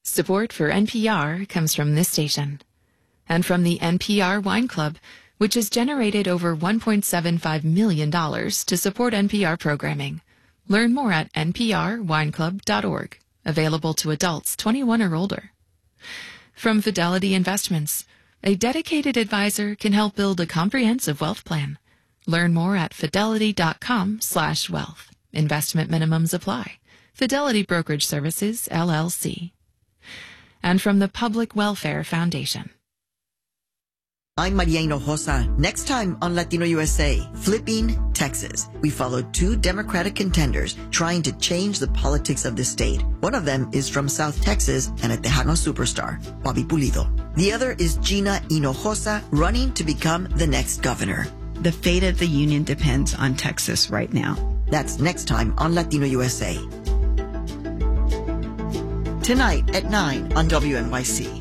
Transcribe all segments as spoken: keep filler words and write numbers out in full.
Support for N P R comes from this station and from the N P R Wine Club, which has generated over one point seven five million dollars to support N P R programming. Learn more at n p r wine club dot org. Available to adults twenty-one or older. From Fidelity Investments, a dedicated advisor can help build a comprehensive wealth plan. Learn more at fidelity.com slash wealth. Investment minimums apply. Fidelity Brokerage Services, L L C. And from the Public Welfare Foundation. I'm Maria Hinojosa. Next time on Latino U S A, flipping Texas. We followed two Democratic contenders trying to change the politics of the state. One of them is from South Texas and a Tejano superstar, Bobby Pulido. The other is Gina Hinojosa, running to become the next governor. The fate of the union depends on Texas right now. That's next time on Latino U S A. Tonight at nine on W N Y C.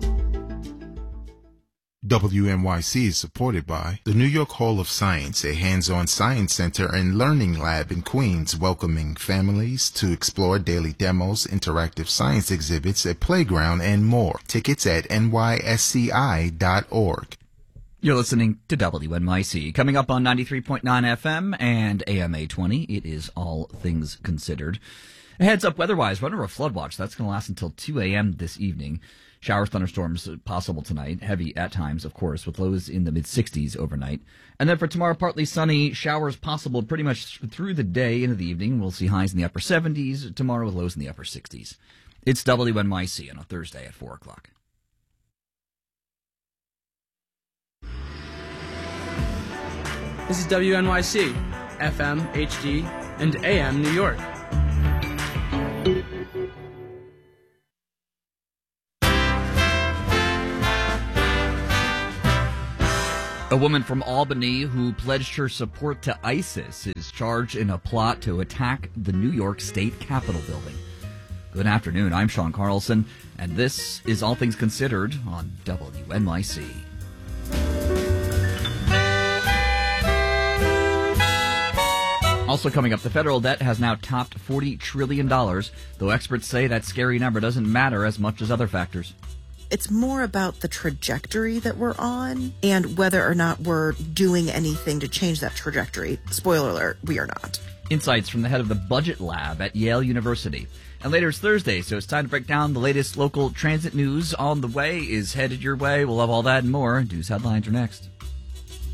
W N Y C is supported by the New York Hall of Science, a hands-on science center and learning lab in Queens, welcoming families to explore daily demos, interactive science exhibits, a playground, and more. Tickets at N Y S C I dot org. You're listening to W N Y C. Coming up on ninety-three point nine F M and A M eight twenty, it is All Things Considered. A heads up weather-wise, we're under a flood watch. That's going to last until two a.m. this evening. Showers, thunderstorms possible tonight. Heavy at times, of course, with lows in the mid-sixties overnight. And then for tomorrow, partly sunny. Showers possible pretty much through the day into the evening. We'll see highs in the upper seventies tomorrow with lows in the upper sixties. It's W N Y C on a Thursday at four o'clock. This is W N Y C, F M, H D, and A M New York. A woman from Albany who pledged her support to ISIS is charged in a plot to attack the New York State Capitol building. Good afternoon, I'm Sean Carlson, and this is All Things Considered on W N Y C. Also coming up, the federal debt has now topped forty trillion dollars, though experts say that scary number doesn't matter as much as other factors. It's more about the trajectory that we're on and whether or not we're doing anything to change that trajectory. Spoiler alert, we are not. Insights from the head of the Budget Lab at Yale University. And later it's Thursday, so it's time to break down the latest local transit news. On the way is headed your way. We'll have all that and more. News headlines are next.